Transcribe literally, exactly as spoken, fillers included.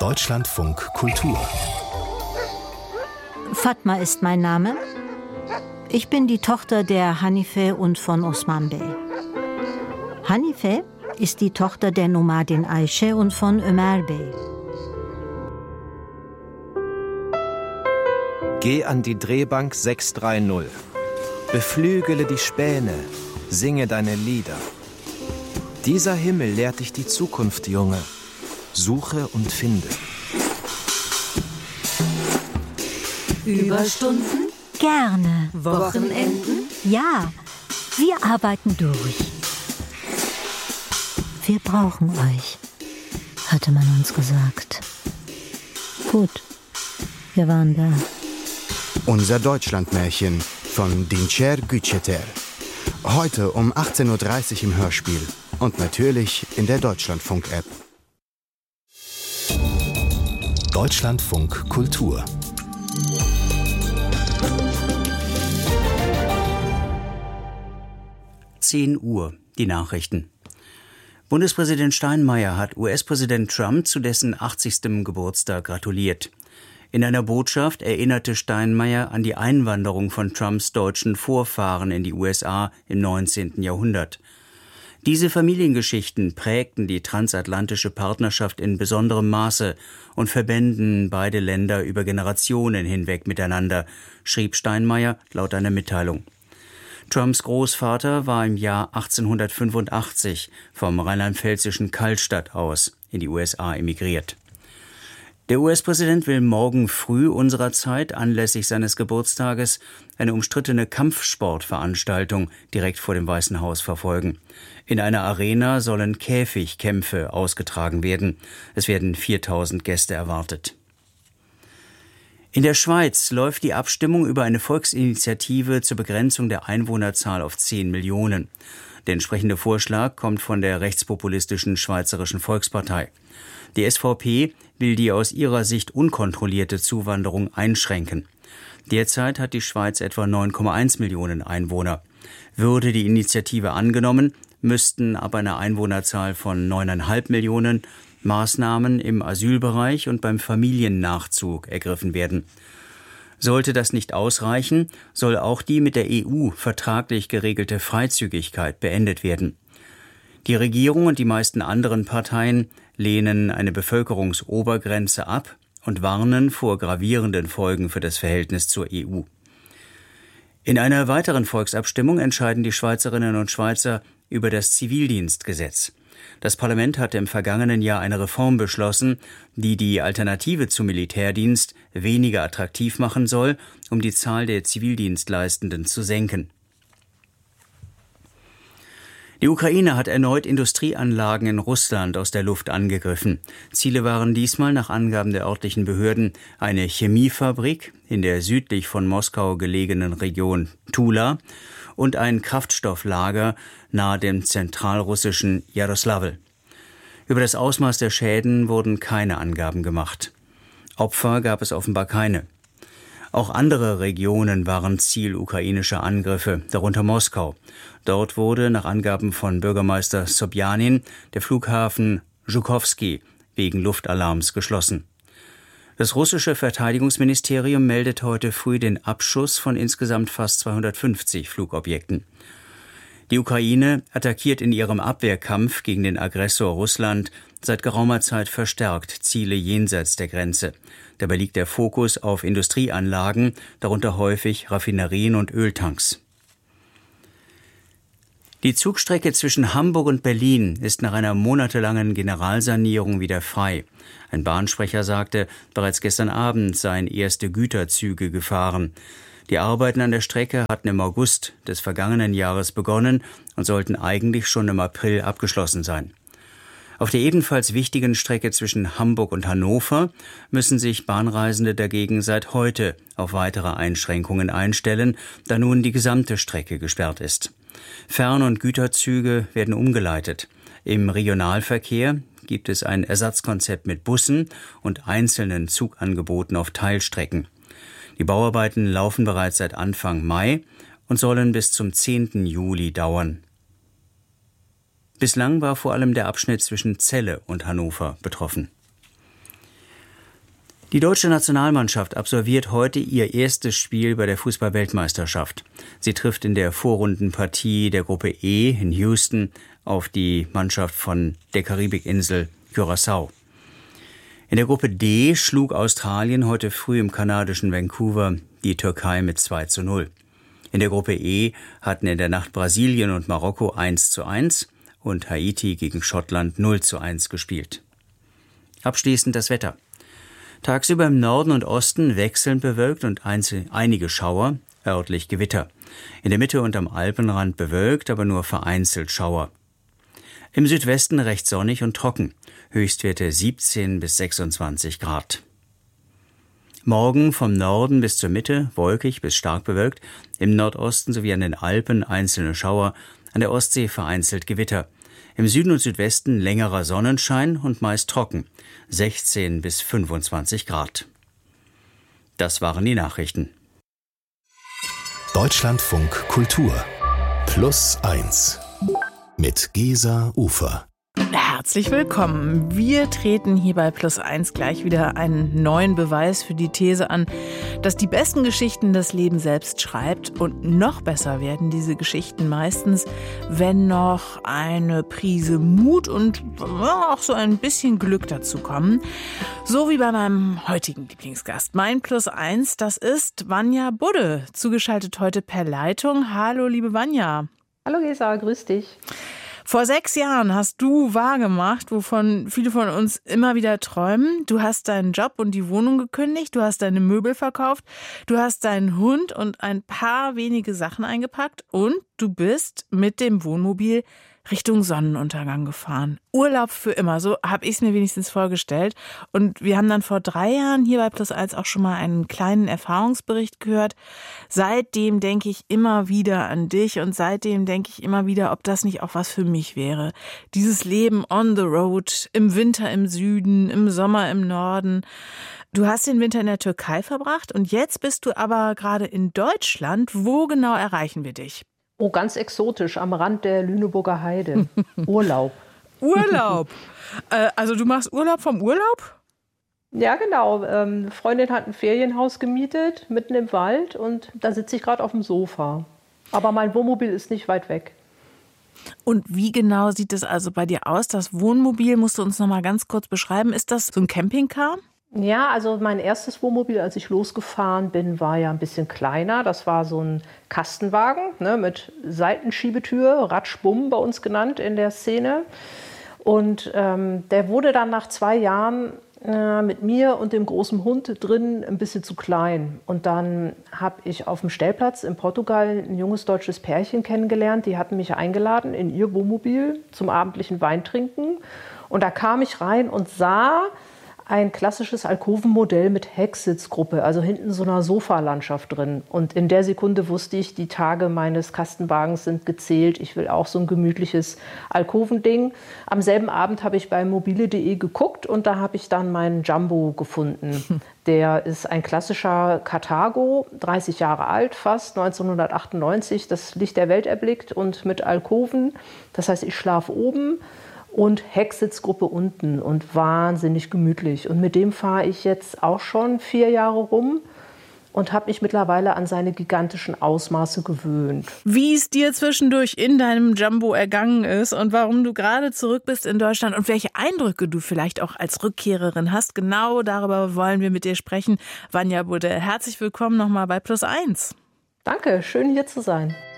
Deutschlandfunk Kultur. Fatma ist mein Name. Ich bin die Tochter der Hanife und von Osman Bey. Hanife ist die Tochter der Nomadin Ayşe und von Ömer Bey. Geh an die Drehbank sechs drei null. Beflügele die Späne, singe deine Lieder. Dieser Himmel lehrt dich die Zukunft, Junge. Suche und finde. Überstunden? Gerne. Wochenenden? Ja, wir arbeiten durch. Wir brauchen euch, hatte man uns gesagt. Gut, wir waren da. Unser Deutschlandmärchen von Dinçer Güçeter. Heute um achtzehn Uhr dreißig im Hörspiel und natürlich in der Deutschlandfunk-App. Deutschlandfunk Kultur. zehn Uhr, die Nachrichten. Bundespräsident Steinmeier hat U S-Präsident Trump zu dessen achtzigstem Geburtstag gratuliert. In einer Botschaft erinnerte Steinmeier an die Einwanderung von Trumps deutschen Vorfahren in die U S A im neunzehnten Jahrhundert. Diese Familiengeschichten prägten die transatlantische Partnerschaft in besonderem Maße und verbänden beide Länder über Generationen hinweg miteinander, schrieb Steinmeier laut einer Mitteilung. Trumps Großvater war im Jahr achtzehnhundertfünfundachtzig vom rheinland-pfälzischen Kallstadt aus in die U S A emigriert. Der U S-Präsident will morgen früh unserer Zeit anlässlich seines Geburtstages eine umstrittene Kampfsportveranstaltung direkt vor dem Weißen Haus verfolgen. In einer Arena sollen Käfigkämpfe ausgetragen werden. Es werden viertausend Gäste erwartet. In der Schweiz läuft die Abstimmung über eine Volksinitiative zur Begrenzung der Einwohnerzahl auf zehn Millionen. Der entsprechende Vorschlag kommt von der rechtspopulistischen Schweizerischen Volkspartei. Die S V P will die aus ihrer Sicht unkontrollierte Zuwanderung einschränken. Derzeit hat die Schweiz etwa neun Komma eins Millionen Einwohner. Würde die Initiative angenommen, müssten ab einer Einwohnerzahl von neun Komma fünf Millionen Maßnahmen im Asylbereich und beim Familiennachzug ergriffen werden. Sollte das nicht ausreichen, soll auch die mit der E U vertraglich geregelte Freizügigkeit beendet werden. Die Regierung und die meisten anderen Parteien lehnen eine Bevölkerungsobergrenze ab und warnen vor gravierenden Folgen für das Verhältnis zur E U. In einer weiteren Volksabstimmung entscheiden die Schweizerinnen und Schweizer über das Zivildienstgesetz. Das Parlament hatte im vergangenen Jahr eine Reform beschlossen, die die Alternative zum Militärdienst weniger attraktiv machen soll, um die Zahl der Zivildienstleistenden zu senken. Die Ukraine hat erneut Industrieanlagen in Russland aus der Luft angegriffen. Ziele waren diesmal nach Angaben der örtlichen Behörden eine Chemiefabrik in der südlich von Moskau gelegenen Region Tula und ein Kraftstofflager nahe dem zentralrussischen Jaroslavl. Über das Ausmaß der Schäden wurden keine Angaben gemacht. Opfer gab es offenbar keine. Auch andere Regionen waren Ziel ukrainischer Angriffe, darunter Moskau. Dort wurde nach Angaben von Bürgermeister Sobjanin der Flughafen Zhukovsky wegen Luftalarms geschlossen. Das russische Verteidigungsministerium meldet heute früh den Abschuss von insgesamt fast zweihundertfünfzig Flugobjekten. Die Ukraine attackiert in ihrem Abwehrkampf gegen den Aggressor Russland seit geraumer Zeit verstärkt Ziele jenseits der Grenze. Dabei liegt der Fokus auf Industrieanlagen, darunter häufig Raffinerien und Öltanks. Die Zugstrecke zwischen Hamburg und Berlin ist nach einer monatelangen Generalsanierung wieder frei. Ein Bahnsprecher sagte, bereits gestern Abend seien erste Güterzüge gefahren. Die Arbeiten an der Strecke hatten im August des vergangenen Jahres begonnen und sollten eigentlich schon im April abgeschlossen sein. Auf der ebenfalls wichtigen Strecke zwischen Hamburg und Hannover müssen sich Bahnreisende dagegen seit heute auf weitere Einschränkungen einstellen, da nun die gesamte Strecke gesperrt ist. Fern- und Güterzüge werden umgeleitet. Im Regionalverkehr gibt es ein Ersatzkonzept mit Bussen und einzelnen Zugangeboten auf Teilstrecken. Die Bauarbeiten laufen bereits seit Anfang Mai und sollen bis zum zehnten Juli dauern. Bislang war vor allem der Abschnitt zwischen Celle und Hannover betroffen. Die deutsche Nationalmannschaft absolviert heute ihr erstes Spiel bei der Fußball-Weltmeisterschaft. Sie trifft in der Vorrundenpartie der Gruppe E in Houston auf die Mannschaft von der Karibikinsel Curaçao. In der Gruppe D schlug Australien heute früh im kanadischen Vancouver die Türkei mit zwei zu null. In der Gruppe E hatten in der Nacht Brasilien und Marokko eins zu eins und Haiti gegen Schottland null zu eins gespielt. Abschließend das Wetter. Tagsüber im Norden und Osten wechselnd bewölkt und einige Schauer, örtlich Gewitter. In der Mitte und am Alpenrand bewölkt, aber nur vereinzelt Schauer. Im Südwesten recht sonnig und trocken. Höchstwerte siebzehn bis sechsundzwanzig Grad. Morgen vom Norden bis zur Mitte wolkig bis stark bewölkt. Im Nordosten sowie an den Alpen einzelne Schauer. An der Ostsee vereinzelt Gewitter. Im Süden und Südwesten längerer Sonnenschein und meist trocken. sechzehn bis fünfundzwanzig Grad. Das waren die Nachrichten. Deutschlandfunk Kultur Plus eins mit Gesa Ufer. Herzlich willkommen. Wir treten hier bei Plus eins gleich wieder einen neuen Beweis für die These an, dass die besten Geschichten das Leben selbst schreibt. Und noch besser werden diese Geschichten meistens, wenn noch eine Prise Mut und auch so ein bisschen Glück dazu kommen. So wie bei meinem heutigen Lieblingsgast. Mein Plus eins, das ist Vanja Budde, zugeschaltet heute per Leitung. Hallo, liebe Vanja. Hallo Gesa, grüß dich. Vor sechs Jahren hast du wahrgemacht, wovon viele von uns immer wieder träumen. Du hast deinen Job und die Wohnung gekündigt, du hast deine Möbel verkauft, du hast deinen Hund und ein paar wenige Sachen eingepackt und du bist mit dem Wohnmobil Richtung Sonnenuntergang gefahren. Urlaub für immer, so habe ich es mir wenigstens vorgestellt. Und wir haben dann vor drei Jahren hier bei Plus eins auch schon mal einen kleinen Erfahrungsbericht gehört. Seitdem denke ich immer wieder an dich und seitdem denke ich immer wieder, ob das nicht auch was für mich wäre. Dieses Leben on the road, im Winter im Süden, im Sommer im Norden. Du hast den Winter in der Türkei verbracht und jetzt bist du aber gerade in Deutschland. Wo genau erreichen wir dich? Oh, ganz exotisch, am Rand der Lüneburger Heide. Urlaub. Urlaub? äh, also du machst Urlaub vom Urlaub? Ja, genau. Ähm, eine Freundin hat ein Ferienhaus gemietet, mitten im Wald. Und da sitze ich gerade auf dem Sofa. Aber mein Wohnmobil ist nicht weit weg. Und wie genau sieht es also bei dir aus? Das Wohnmobil, musst du uns noch mal ganz kurz beschreiben. Ist das so ein Campingcar? Ja, also mein erstes Wohnmobil, als ich losgefahren bin, war ja ein bisschen kleiner. Das war so ein Kastenwagen, ne, mit Seitenschiebetür, Ratschbumm bei uns genannt in der Szene. Und ähm, der wurde dann nach zwei Jahren äh, mit mir und dem großen Hund drin ein bisschen zu klein. Und dann habe ich auf dem Stellplatz in Portugal ein junges deutsches Pärchen kennengelernt. Die hatten mich eingeladen in ihr Wohnmobil zum abendlichen Weintrinken. Und da kam ich rein und sah ein klassisches Alkovenmodell mit Hecksitzgruppe, also hinten so einer Sofalandschaft drin. Und in der Sekunde wusste ich, die Tage meines Kastenwagens sind gezählt. Ich will auch so ein gemütliches Alkovending. Am selben Abend habe ich bei mobile punkt de geguckt und da habe ich dann meinen Jumbo gefunden. Der ist ein klassischer Carthago, dreißig Jahre alt, fast neunzehnhundertachtundneunzig, das Licht der Welt erblickt und mit Alkoven. Das heißt, ich schlafe oben und Hecksitzgruppe unten und wahnsinnig gemütlich. Und mit dem fahre ich jetzt auch schon vier Jahre rum und habe mich mittlerweile an seine gigantischen Ausmaße gewöhnt. Wie es dir zwischendurch in deinem Jumbo ergangen ist und warum du gerade zurück bist in Deutschland und welche Eindrücke du vielleicht auch als Rückkehrerin hast, genau darüber wollen wir mit dir sprechen. Vanja Budde, herzlich willkommen nochmal bei Plus eins. Danke, schön hier zu sein.